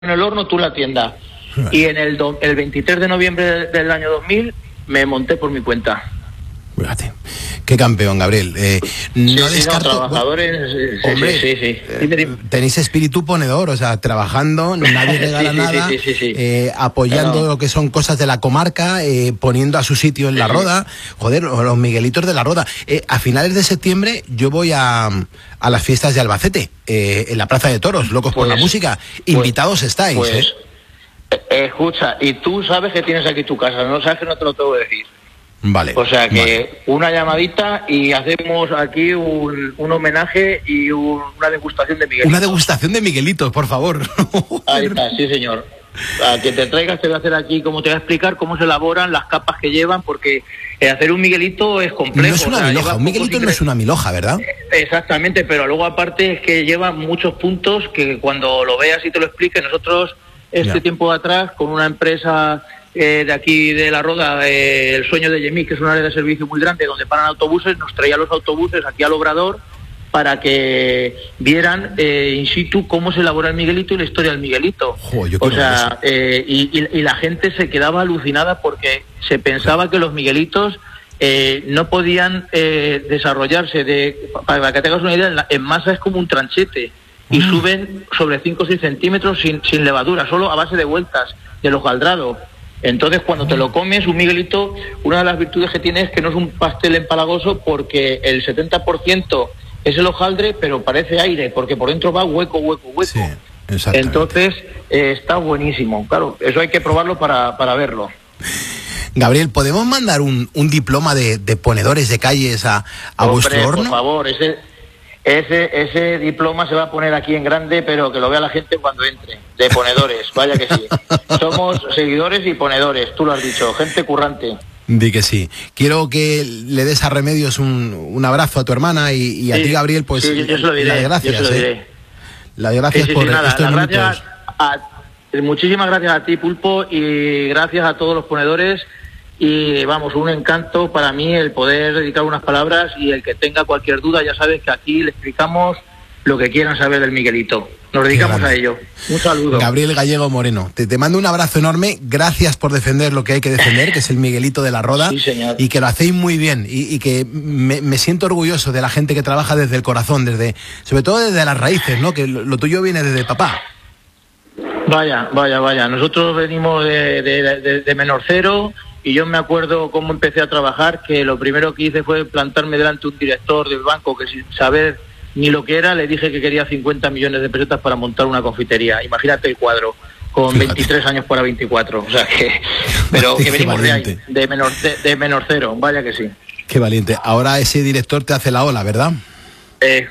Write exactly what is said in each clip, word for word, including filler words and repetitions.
en el horno, tú la tienda. Y en el, do, el veintitrés de noviembre del año dos mil me monté por mi cuenta. Fíjate, qué campeón, Gabriel. Eh, no sí, descarto... no, trabajadores, bueno, sí, hombre, sí, sí, sí. Eh, Dime, dime. Tenéis espíritu ponedor, o sea, trabajando, nadie regala sí, sí, nada, sí, sí, sí, sí. Eh, apoyando Pero... lo que son cosas de la comarca, eh, poniendo a su sitio en la Roda. Joder, los Miguelitos de la Roda. Eh, a finales de septiembre yo voy a, a las fiestas de Albacete, eh, en la Plaza de Toros, locos pues, por la música. Invitados pues, estáis, pues, ¿eh? eh. Escucha, y tú sabes que tienes aquí tu casa, no sabes que no te lo tengo que decir. Vale. O sea que vale. una llamadita y hacemos aquí un, un homenaje y un, una degustación de Miguelitos. Una degustación de Miguelitos, por favor. Ahí está, sí señor. A que te traigas te voy a hacer aquí, como te voy a explicar cómo se elaboran las capas que llevan, porque hacer un Miguelito es complejo. No es una o sea, miloja, un Miguelito no es una miloja, ¿verdad? Exactamente, pero luego aparte es que lleva muchos puntos que cuando lo veas y te lo explique, nosotros este yeah. tiempo atrás con una empresa... Eh, de aquí de la Roda, eh, el Sueño de Yemí, que es un área de servicio muy grande donde paran autobuses, nos traía los autobuses aquí al Obrador para que vieran eh, in situ cómo se elabora el Miguelito y la historia del Miguelito. Jo, yo o sea, eh, y, y, y la gente se quedaba alucinada porque se pensaba que los Miguelitos eh, no podían eh, desarrollarse, de, para que te hagas una idea, en, la, en masa es como un tranchete y mm. suben sobre cinco o seis centímetros sin, sin levadura, solo a base de vueltas, del hojaldrado. Entonces, cuando te lo comes, un Miguelito, una de las virtudes que tiene es que no es un pastel empalagoso porque el setenta por ciento es el hojaldre, pero parece aire, porque por dentro va hueco, hueco, hueco. Sí, exactamente. Entonces, eh, está buenísimo. Claro, eso hay que probarlo para, para verlo. Gabriel, ¿podemos mandar un, un diploma de, de ponedores de calles a, a Hombre, vuestro horno? Por favor, ese... Ese, ese diploma se va a poner aquí en grande, pero que lo vea la gente cuando entre, de ponedores, vaya que sí. Somos seguidores y ponedores, tú lo has dicho, gente currante. Di que sí. Quiero que le des a Remedios un, un abrazo a tu hermana y, y a sí, ti, Gabriel, pues sí, yo, yo se lo diré, las gracias. Yo se lo diré. ¿eh? Las gracias sí, sí, por sí, nada, estos las minutos. Gracias a, muchísimas gracias a ti, Pulpo, y gracias a todos los ponedores. Y vamos, un encanto para mí el poder dedicar unas palabras y el que tenga cualquier duda, ya sabes que aquí le explicamos lo que quieran saber del Miguelito. Nos dedicamos a ello. Un saludo. Gabriel Gallego Moreno, te, te mando un abrazo enorme, gracias por defender lo que hay que defender, que es el Miguelito de la Roda, sí, señor. Y que lo hacéis muy bien, y, y que me, me siento orgulloso de la gente que trabaja desde el corazón, desde, sobre todo desde las raíces, ¿no? Que lo, lo tuyo viene desde papá. Vaya, vaya, vaya. Nosotros venimos de, de, de, de menor cero. Y yo me acuerdo cómo empecé a trabajar, que lo primero que hice fue plantarme delante de un director del banco que sin saber ni lo que era, le dije que quería cincuenta millones de pesetas para montar una confitería. Imagínate el cuadro, con Fíjate. veintitrés años para veinticuatro. O sea que, pero que venimos de ahí, de menor, de, de menor cero, vaya que sí. Qué valiente. Ahora ese director te hace la ola, ¿verdad? Eh,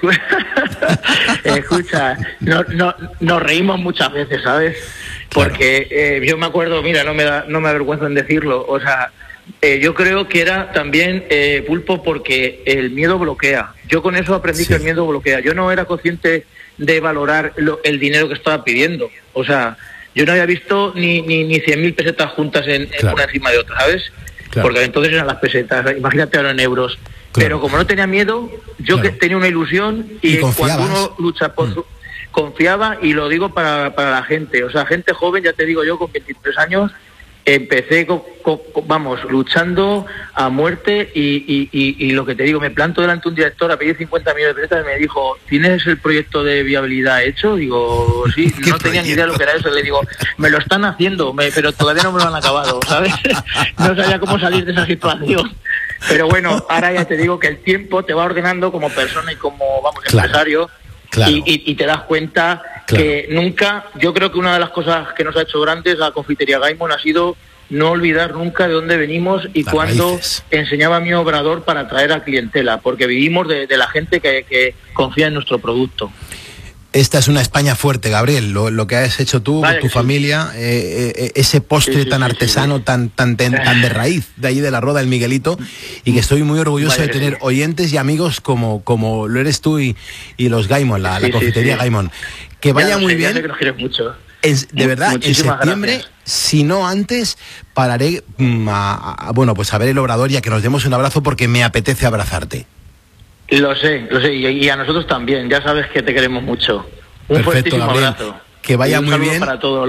escucha, no, no, nos reímos muchas veces, ¿sabes? Porque eh, yo me acuerdo, mira, no me da, no me avergüenzo en decirlo, o sea, eh, yo creo que era también eh, Pulpo porque el miedo bloquea. Yo con eso aprendí sí. que el miedo bloquea. Yo no era consciente de valorar lo, el dinero que estaba pidiendo. O sea, yo no había visto ni ni, ni cien mil pesetas juntas en, claro. en una encima de otra, ¿sabes? Claro. Porque entonces eran las pesetas, imagínate ahora en euros. Claro. Pero como no tenía miedo, yo claro. que tenía una ilusión y, y cuando uno lucha por mm. su... confiaba, y lo digo para, para la gente, o sea, gente joven, ya te digo yo, con veintitrés años, empecé, con, con, con, vamos, luchando a muerte y, y, y, y lo que te digo, me planto delante de un director a pedir cincuenta millones de pesetas y me dijo, ¿tienes el proyecto de viabilidad hecho? Digo, sí, no tenía ni idea de lo que era eso, le digo, me lo están haciendo, me, pero todavía no me lo han acabado, ¿sabes? No sabía cómo salir de esa situación. Pero bueno, ahora ya te digo que el tiempo te va ordenando como persona y como, vamos, claro. empresario. Claro. Y, y, y te das cuenta claro. que nunca, yo creo que una de las cosas que nos ha hecho grandes la confitería Gaimon ha sido no olvidar nunca de dónde venimos y las cuando raíces. Enseñaba a mi obrador para atraer a clientela, porque vivimos de, de la gente que, que confía en nuestro producto. Esta es una España fuerte, Gabriel, lo, lo que has hecho tú Vaya con tu sí. familia, eh, eh, ese postre sí, sí, tan sí, artesano, sí, sí. Tan, tan, tan, tan de raíz, de ahí de la Roda, el Miguelito, y que estoy muy orgulloso Vaya de tener sí. oyentes y amigos como, como lo eres tú y, y los Gaimon, la, sí, la confitería sí, sí. Gaimon. Que vaya muy sé, bien. Ya sé que los quieres mucho. Es, de verdad, Muchísimas en septiembre, gracias. Si no antes, pararé mm, a, a, bueno, pues a ver el obrador y a que nos demos un abrazo porque me apetece abrazarte. Lo sé, lo sé, y, y a nosotros también, ya sabes que te queremos mucho. Un Perfecto, fuertísimo Gabriel. abrazo. que vaya muy bien. Para todos.